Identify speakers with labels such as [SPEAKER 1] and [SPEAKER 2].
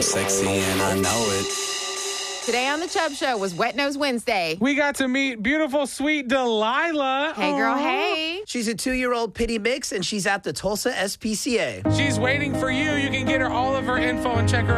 [SPEAKER 1] sexy and I know it.
[SPEAKER 2] Today on The Chubb Show was Wet Nose Wednesday.
[SPEAKER 3] We got to meet beautiful, sweet Delilah.
[SPEAKER 2] Hey, girl,
[SPEAKER 3] Aw.
[SPEAKER 2] hey.
[SPEAKER 4] She's a 2-year-old pitty mix, and she's at the Tulsa SPCA.
[SPEAKER 3] She's waiting for you. You can get her all of her info and check her